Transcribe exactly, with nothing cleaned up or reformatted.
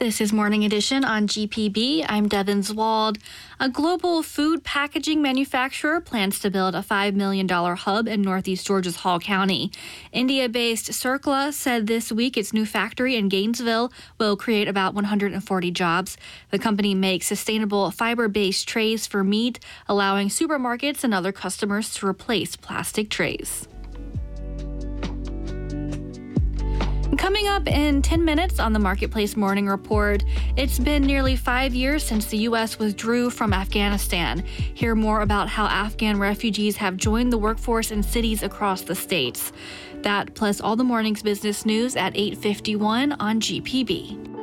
This is Morning Edition on G P B. I'm Devin Zwald. A global food packaging manufacturer plans to build a five million dollars hub in northeast Georgia's Hall County. India-based Circla said this week its new factory in Gainesville will create about one hundred forty jobs. The company makes sustainable fiber-based trays for meat, allowing supermarkets and other customers to replace plastic trays. Coming up in ten minutes on the Marketplace Morning Report, it's been nearly five years since the U S withdrew from Afghanistan. Hear more about how Afghan refugees have joined the workforce in cities across the states. That plus all the morning's business news at eight fifty-one on G P B.